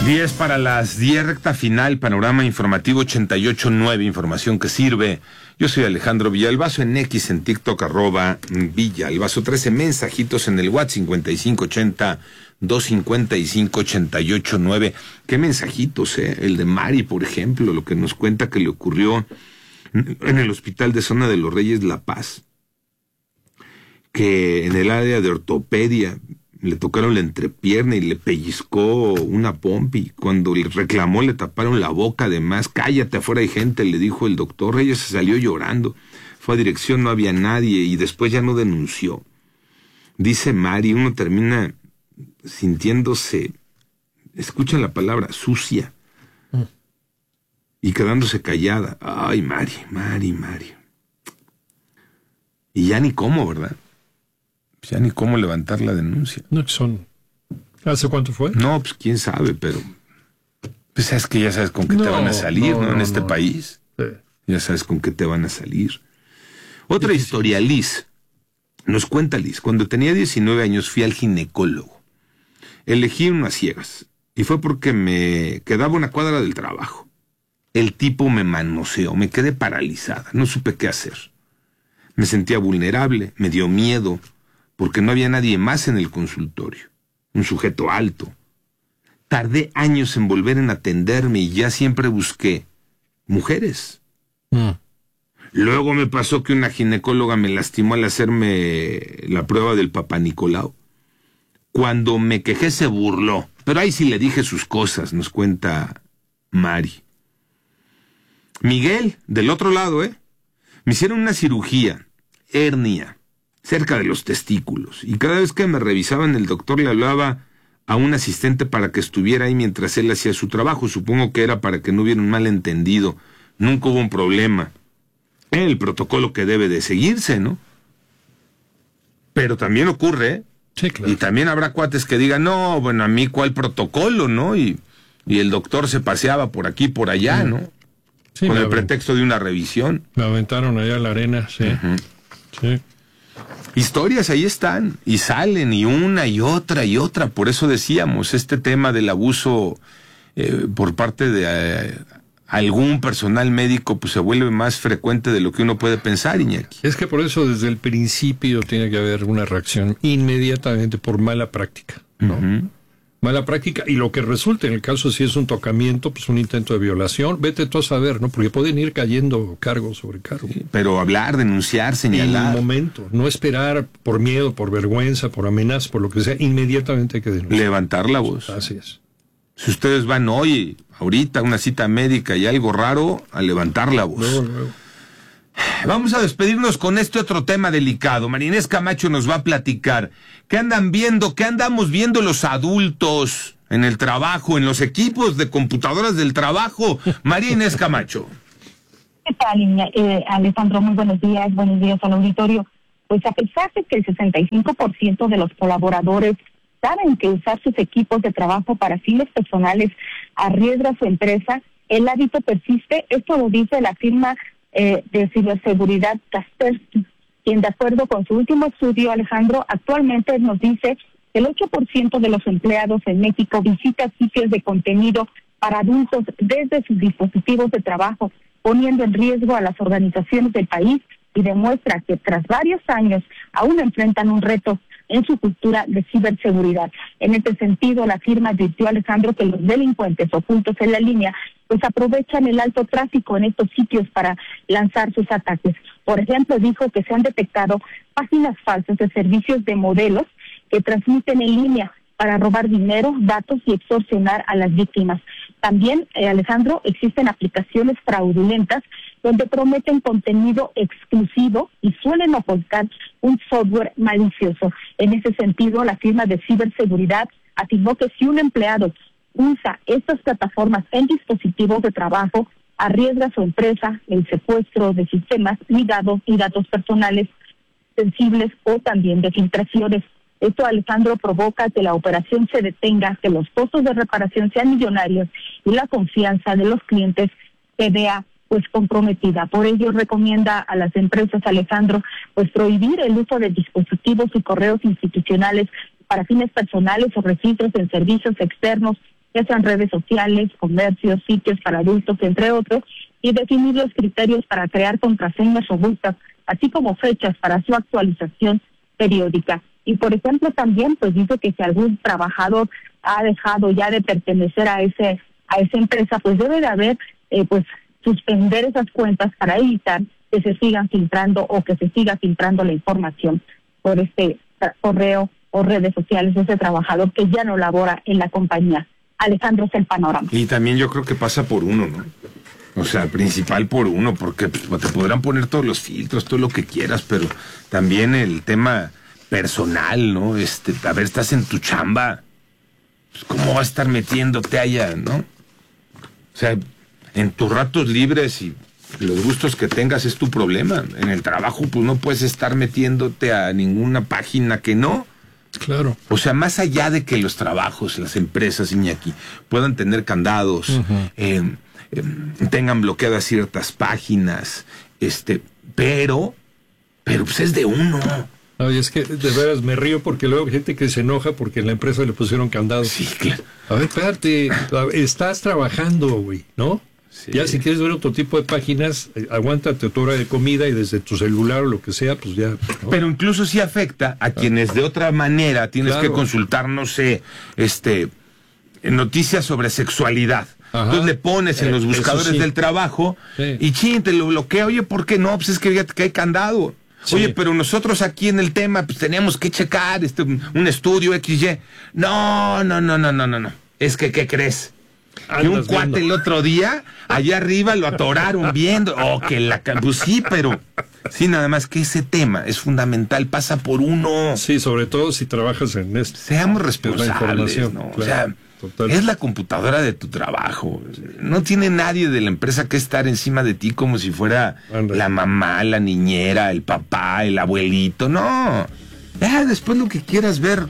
10 para las 10, recta final, panorama informativo 88.9, información que sirve. Yo soy Alejandro Villalbazo, en X, en TikTok, @Villalbazo, 13 mensajitos en el WhatsApp, 5580-255-88.9. ¿Qué mensajitos, El de Mari, por ejemplo, lo que nos cuenta que le ocurrió en el hospital de Zona de los Reyes La Paz, que en el área de ortopedia le tocaron la entrepierna y le pellizcó una pompi. Cuando le reclamó, le taparon la boca. Además, cállate, afuera hay gente, le dijo el doctor. Ella se salió llorando. Fue a dirección, no había nadie, y después ya no denunció. Dice Mari, uno termina sintiéndose, escucha la palabra, sucia, y quedándose callada. Ay, Mari. Y ya ni cómo, ¿verdad? Ya ni cómo levantar la denuncia. No, ¿hace cuánto fue? No, pues quién sabe, pero pues es que ya sabes con qué te van a salir, ¿no? En este país. Sí. Ya sabes con qué te van a salir. Otra historia, Liz. Nos cuenta Liz, cuando tenía 19 años fui al ginecólogo. Elegí unas ciegas, y fue porque me quedaba una cuadra del trabajo. El tipo me manoseó, me quedé paralizada, no supe qué hacer. Me sentía vulnerable, me dio miedo, porque no había nadie más en el consultorio. Un sujeto alto. Tardé años en volver en atenderme y ya siempre busqué mujeres. Luego me pasó que una ginecóloga me lastimó al hacerme la prueba del Papá Nicolau. Cuando me quejé se burló, pero ahí sí le dije sus cosas, nos cuenta Mari. Miguel, del otro lado, me hicieron una cirugía, hernia, cerca de los testículos, y cada vez que me revisaban el doctor le hablaba a un asistente para que estuviera ahí mientras él hacía su trabajo. Supongo que era para que no hubiera un malentendido. Nunca hubo un problema. El protocolo que debe de seguirse, ¿no? Pero también ocurre, Sí, claro. Y también habrá cuates que digan, no, bueno, a mí cuál protocolo, ¿no? Y el doctor se paseaba por aquí, por allá, ¿no? Sí, con el pretexto de una revisión. Me aventaron allá a la arena, sí. Sí. Historias ahí están, y salen, y una, y otra, y otra. Por eso decíamos, este tema del abuso por parte de algún personal médico, pues se vuelve más frecuente de lo que uno puede pensar, Iñaki. Es que por eso desde el principio tiene que haber una reacción inmediatamente por mala práctica, ¿no? Mala práctica, y lo que resulte en el caso si es un tocamiento, pues un intento de violación, vete tú a saber, ¿no? Porque pueden ir cayendo cargo sobre cargo. Sí, pero hablar, denunciar, señalar. En el momento, no esperar por miedo, por vergüenza, por amenazas, por lo que sea, inmediatamente hay que denunciar. Levantar la voz. Así es. Si ustedes van hoy, ahorita, a una cita médica y algo raro, a levantar la voz. Luego. Vamos a despedirnos con este otro tema delicado. María Inés Camacho nos va a platicar qué andamos viendo los adultos en el trabajo, en los equipos de computadoras del trabajo. María Inés Camacho. ¿Qué tal, Alejandro? Muy buenos días al auditorio. Pues a pesar de que el 65% de los colaboradores saben que usar sus equipos de trabajo para fines personales arriesga su empresa, el hábito persiste. Esto lo dice la firma de ciberseguridad Kaspersky, quien de acuerdo con su último estudio, Alejandro, actualmente nos dice que el 8% de los empleados en México visita sitios de contenido para adultos desde sus dispositivos de trabajo, poniendo en riesgo a las organizaciones del país, y demuestra que tras varios años aún enfrentan un reto en su cultura de ciberseguridad. En este sentido, la firma advirtió, Alejandro, que los delincuentes ocultos en la línea pues aprovechan el alto tráfico en estos sitios para lanzar sus ataques. Por ejemplo, dijo que se han detectado páginas falsas de servicios de modelos que transmiten en línea para robar dinero, datos y extorsionar a las víctimas. También, Alejandro, existen aplicaciones fraudulentas donde prometen contenido exclusivo y suelen ocultar un software malicioso. En ese sentido, la firma de ciberseguridad afirmó que si un empleado usa estas plataformas en dispositivos de trabajo, arriesga su empresa el secuestro de sistemas ligados y datos personales sensibles o también de filtraciones. Esto, Alejandro, provoca que la operación se detenga, que los costos de reparación sean millonarios y la confianza de los clientes se vea pues comprometida. Por ello recomienda a las empresas, Alejandro, pues prohibir el uso de dispositivos y correos institucionales para fines personales o registros en servicios externos ya sean redes sociales, comercios, sitios para adultos, entre otros, y definir los criterios para crear contraseñas robustas, así como fechas para su actualización periódica. Y por ejemplo también pues dice que si algún trabajador ha dejado ya de pertenecer a esa empresa, pues debe de haber pues suspender esas cuentas para evitar que se sigan filtrando o que se siga filtrando la información por este correo o redes sociales de ese trabajador que ya no labora en la compañía. Alejandro, es el panorama. Y también yo creo que pasa por uno, ¿no? O sea, principal por uno, porque pues, te podrán poner todos los filtros, todo lo que quieras, pero también el tema personal, ¿no? A ver, estás en tu chamba, pues, ¿cómo vas a estar metiéndote allá, no? O sea, en tus ratos libres y los gustos que tengas es tu problema. En el trabajo, pues no puedes estar metiéndote a ninguna página que no. Claro. O sea, más allá de que los trabajos, las empresas, Iñaki, puedan tener candados, tengan bloqueadas ciertas páginas, pero pues es de uno. Ay, es que de veras me río porque luego hay gente que se enoja porque en la empresa le pusieron candados. Sí, claro. A ver, espérate, estás trabajando, güey, ¿no? Sí. Ya si quieres ver otro tipo de páginas, aguántate tu hora de comida y desde tu celular o lo que sea, pues ya, ¿no? Pero incluso sí afecta a quienes de otra manera tienes que consultar, no sé, noticias sobre sexualidad. Ajá. Entonces le pones en los buscadores del trabajo y te lo bloquea. Oye, ¿por qué no? Pues es que fíjate que hay candado. Sí. Oye, pero nosotros aquí en el tema pues teníamos que checar un estudio XY. No. Es que, ¿qué crees? Que un cuate el otro día, allá arriba lo atoraron viendo. Pues sí, pero sí, nada más que ese tema es fundamental, pasa por uno. Sí, sobre todo si trabajas en esto. Seamos responsables, ¿no? Claro, o sea, total. Es la computadora de tu trabajo. No tiene nadie de la empresa que estar encima de ti como si fuera la mamá, la niñera, el papá, el abuelito. No. Ya, después lo que quieras ver.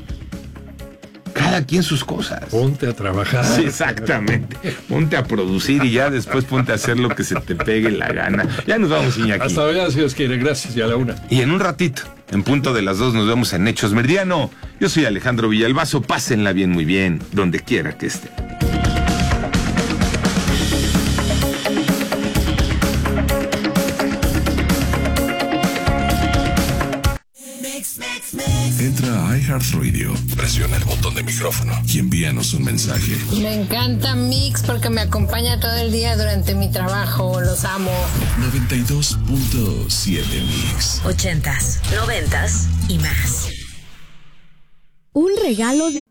Cada quien sus cosas. Ponte a trabajar. Sí, exactamente. Ponte a producir y ya después ponte a hacer lo que se te pegue la gana. Ya nos vamos, Iñaki. Hasta mañana, si Dios quiere. Gracias, y a la 1. Y en un ratito, en punto de las 2, nos vemos en Hechos Meridiano. Yo soy Alejandro Villalbazo. Pásenla bien, muy bien, donde quiera que esté. Entra a iHeartRadio, presiona el botón de micrófono y envíanos un mensaje. Me encanta Mix porque me acompaña todo el día durante mi trabajo. Los amo. 92.7 Mix. 80s, 90s y más. Un regalo